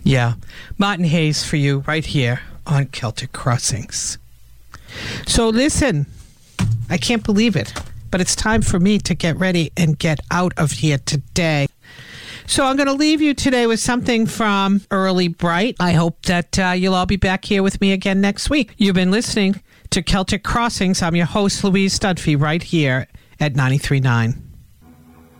Yeah. Martin Hayes for you right here on Celtic Crossings. So listen, I can't believe it, but it's time for me to get ready and get out of here today. So I'm going to leave you today with something from Early Bright. I hope that you'll all be back here with me again next week. You've been listening to Celtic Crossings. I'm your host, Louise Studfy, right here at 93.9.